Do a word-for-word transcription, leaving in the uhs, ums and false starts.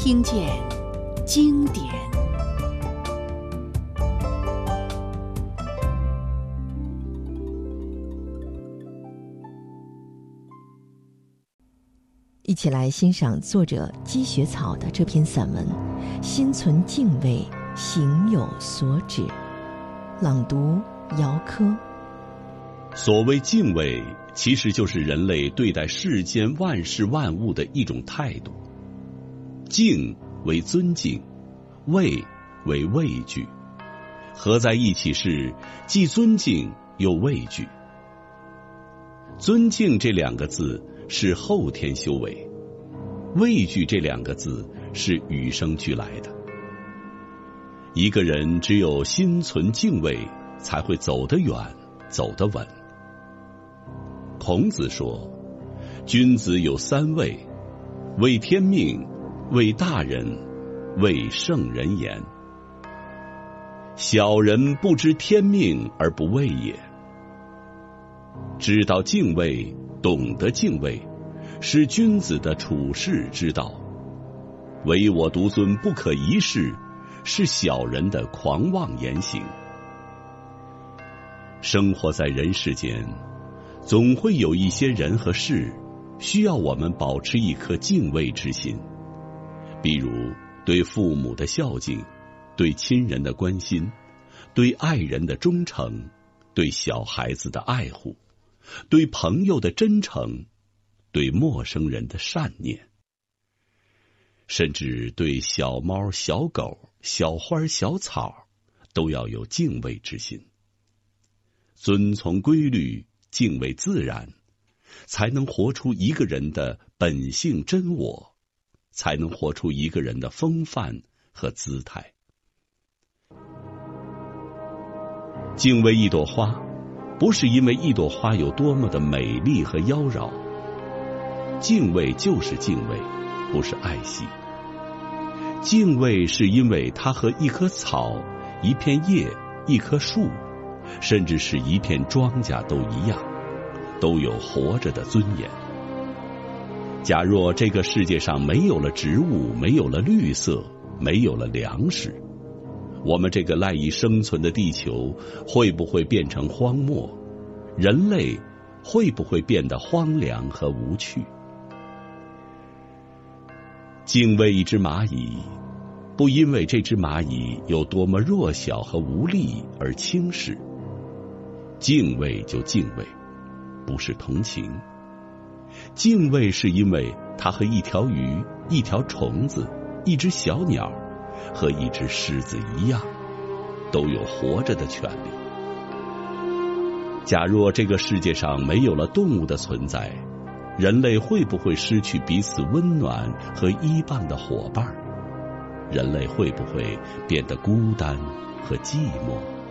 听见经典。 一起来欣赏作者积雪草的这篇散文《心存敬畏，行有所止》，朗读姚科。 所谓敬畏，其实就是人类对待世间万事万物的一种态度。敬为尊敬，畏为畏惧，合在一起是既尊敬又畏惧。尊敬这两个字是后天修为，畏惧这两个字是与生俱来的。一个人只有心存敬畏，才会走得远，走得稳。孔子说，君子有三畏：畏天命，畏大人，畏圣人言。小人不知天命而不畏也。知道敬畏，懂得敬畏，是君子的处世之道。唯我独尊不可一世，是小人的狂妄言行。生活在人世间，总会有一些人和事需要我们保持一颗敬畏之心，比如对父母的孝敬，对亲人的关心，对爱人的忠诚，对小孩子的爱护，对朋友的真诚，对陌生人的善念，甚至对小猫、小狗、小花、小草都要有敬畏之心。遵从规律，敬畏自然，才能活出一个人的本性真我，才能活出一个人的风范和姿态。敬畏一朵花，不是因为一朵花有多么的美丽和妖娆，敬畏就是敬畏，不是爱惜。敬畏是因为它和一棵草、一片叶、一棵树，甚至是一片庄稼都一样，都有活着的尊严。假若这个世界上没有了植物，没有了绿色，没有了粮食，我们这个赖以生存的地球会不会变成荒漠？人类会不会变得荒凉和无趣？敬畏一只蚂蚁，不因为这只蚂蚁有多么弱小和无力而轻视。敬畏就敬畏，不是同情。敬畏是因为它和一条鱼、一条虫子、一只小鸟和一只狮子一样，都有活着的权利。假若这个世界上没有了动物的存在，人类会不会失去彼此温暖和依傍的伙伴？人类会不会变得孤单和寂寞？